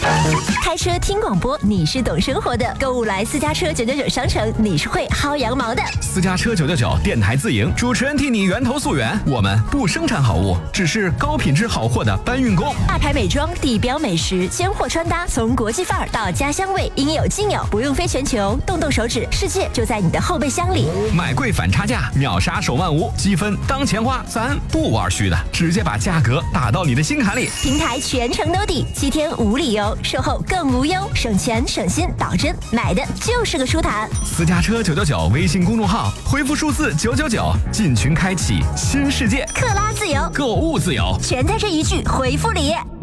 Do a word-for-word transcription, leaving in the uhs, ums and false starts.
开车听广播，你是懂生活的；购物来私家车九九九商城，你是会薅羊毛的。 私家车九九九电台自营，主持人替你源头溯源。我们不生产好物，只是高品质好货的搬运工。 大牌美妆、地标美食、尖货穿搭，从国际范儿到家乡味，应有尽有，不用飞全球，动动手指，世界就在你的后备箱里。 买贵反差价，秒杀手万无，积分当钱花，咱不玩虚的，直接把价格打到你的心坎里。 平台全程兜底，七天无理由，售后更无忧，省钱省心，保真，买的就是个舒坦。 私家车九九九微信公众号，回复数字九九九，进群开启新世界， 克拉自由， 购物自由， 全在这一句回复里。